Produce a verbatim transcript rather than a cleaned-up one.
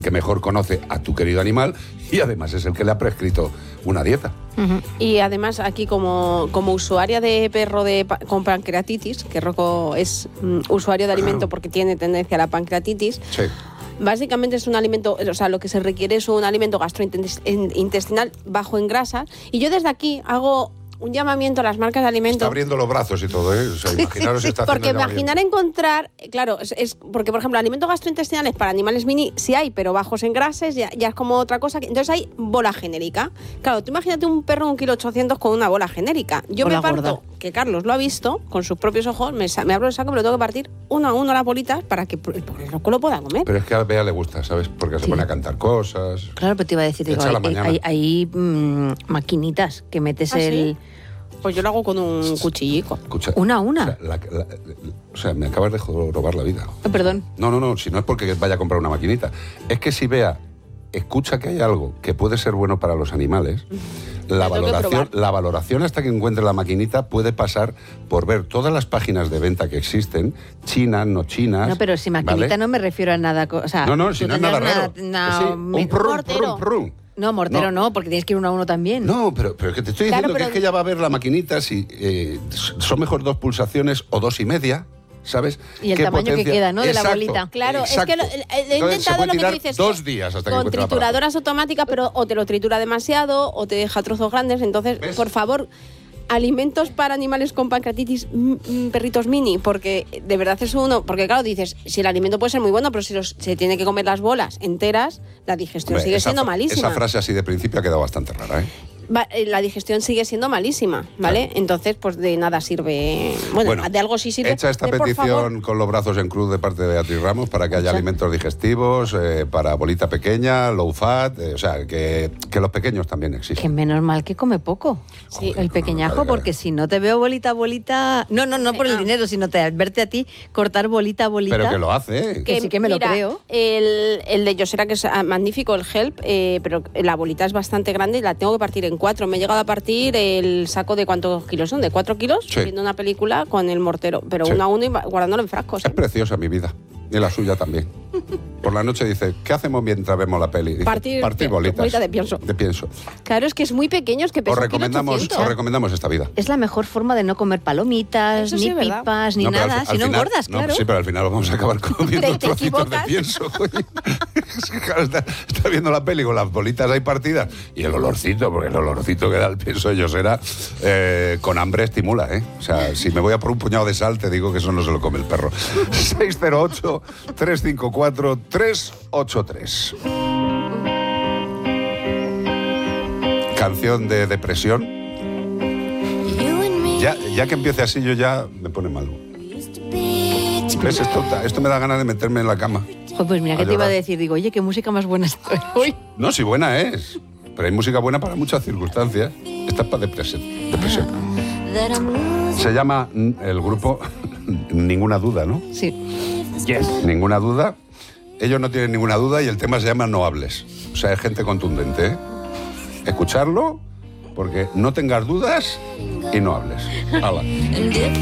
que mejor conoce a tu querido animal y además es el que le ha prescrito una dieta. Uh-huh. Y además aquí como, como usuaria de perro de, con pancreatitis, que Rocco es um, usuario de alimento porque tiene tendencia a la pancreatitis, sí. Básicamente es un alimento, o sea, lo que se requiere es un alimento gastrointestinal bajo en grasas. Y yo desde aquí hago un llamamiento a las marcas de alimentos. Está abriendo los brazos y todo, ¿eh? O sea, imaginaros si está haciendo porque imaginar encontrar, claro, es, es porque por ejemplo alimentos gastrointestinales para animales mini sí hay, pero bajos en grasas ya, ya es como otra cosa. Que, entonces hay bola genérica. Claro, tú imagínate un perro de un kilo ochocientos con una bola genérica. Yo bola me parto, gorda. Que Carlos lo ha visto con sus propios ojos, me, me abro el saco, pero tengo que partir uno a uno las bolitas para que el pobre loco lo pueda comer. Pero es que a Bea le gusta, ¿sabes? Porque se sí. pone a cantar cosas. Claro, pero te iba a decir, digo, hay, hay, hay mmm, maquinitas que metes ¿Ah, el... ¿sí? Pues yo lo hago con un cuchillico. Escucha, una a una. O sea, la, la, o sea, me acabas de robar la vida. Oh, perdón. No, no, no, si no es porque vaya a comprar una maquinita. Es que si Bea escucha que hay algo que puede ser bueno para los animales, la valoración, la valoración hasta que encuentre la maquinita puede pasar por ver todas las páginas de venta que existen, chinas, no chinas. No, pero si maquinita ¿vale? no me refiero a nada. O sea, no, no, si no es nada raro. Una, sí, una, un prum, prum, prum. No, mortero no. no, porque tienes que ir uno a uno también. No, pero, pero que te estoy diciendo claro, pero... que es que ella va a ver la maquinita si eh, son mejor dos pulsaciones o dos y media, ¿sabes? Y el tamaño potencia... que queda, ¿no? Exacto, de la bolita. Claro, exacto. es que lo, he intentado lo que tú dices. Dos días hasta que con trituradoras automáticas, pero o te lo tritura demasiado o te deja trozos grandes. Entonces, ¿ves? Por favor, alimentos para animales con pancreatitis, mm, perritos mini, porque de verdad es uno, porque claro, dices, si el alimento puede ser muy bueno, pero si los, se tiene que comer las bolas enteras, la digestión Hombre, sigue siendo malísima. Esa frase así de principio ha quedado bastante rara, ¿eh? Va, la digestión sigue siendo malísima, ¿vale? Claro. Entonces, pues de nada sirve. Bueno, bueno de algo sí sirve. Hecha esta de, petición con los brazos en cruz de parte de Beatriz Ramos para que haya ¿sí? alimentos digestivos, eh, para bolita pequeña, low fat, eh, o sea, que, que los pequeños también existen. Que menos mal que come poco. Sí, Joder, el pequeñajo, no, no, porque si no te veo bolita, bolita... No, no, no por el ah. dinero, sino te verte a ti cortar bolita, bolita. Pero que lo hace, ¿eh? Que, que sí que me mira, lo creo. El, el de Yosera, que es magnífico, el Help, eh, pero la bolita es bastante grande y la tengo que partir en cuatro. Me he llegado a partir el saco de cuántos kilos son, de cuatro kilos, sí. viendo una película con el mortero, pero sí. uno a uno y guardándolo en frascos. ¿eh? Es preciosa mi vida, y la suya también. Por la noche dice, ¿qué hacemos mientras vemos la peli? Dice, partir, partir bolitas. Bolita de pienso. De pienso. Claro, es que es muy pequeño, es que pesa os recomendamos, os recomendamos esta vida. Es la mejor forma de no comer palomitas, Eso ni sí, pipas, ni no, nada, al, si al no final, engordas, no, claro. Sí, pero al final vamos a acabar comiendo ¿Te, trocitos te de pienso. Claro, está, está viendo la peli con las bolitas ahí partidas y el olorcito, porque el olorcito que da el pienso de Yosera eh, con hambre estimula, ¿eh? O sea, si me voy a por un puñado de sal, te digo que eso no se lo come el perro. seis cero ocho, tres cinco cuatro, tres ocho tres. Canción de depresión. Ya, ya que empiece así, yo ya me pone mal. ¿Ves? Esto, esto me da ganas de meterme en la cama. Joder, pues mira, que te iba a decir, digo, oye, qué música más buena estoy hoy. No, sí, buena es. Pero hay música buena para muchas circunstancias. Esta es para depresión. depresión. Se llama el grupo Ninguna Duda, ¿no? Sí. Yes. Ninguna Duda. Ellos no tienen ninguna duda y el tema se llama No Hables. O sea, es gente contundente, ¿eh? Escucharlo, porque no tengas dudas y no hables. Hala.